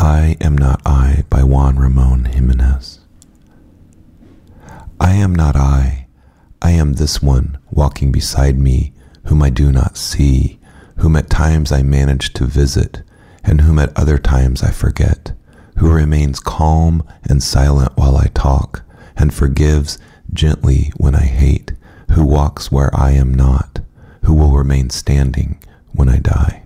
I Am Not I by Juan Ramon Jimenez. I am not I am this one walking beside me, whom I do not see, whom at times I manage to visit, and whom at other times I forget, who remains calm and silent while I talk, and forgives gently when I hate, who walks where I am not, who will remain standing when I die.